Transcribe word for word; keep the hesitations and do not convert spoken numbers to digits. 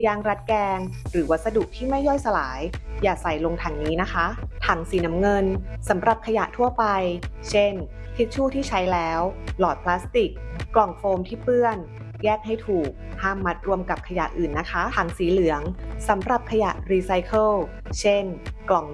ยางรัดแกงหรือวัสดุที่ไม่ย่อยสลายอย่าใส่ลงถังนี้นะคะ ถังสีน้ำเงินสำหรับขยะทั่วไปเช่นทิชชู่ที่ใช้แล้วหลอดพลาสติกกล่องโฟมที่เปื้อนแยกให้ถูกห้ามมัดรวมกับขยะอื่นนะคะถังสีเหลืองสำหรับขยะรีไซเคิลเช่นกล่อง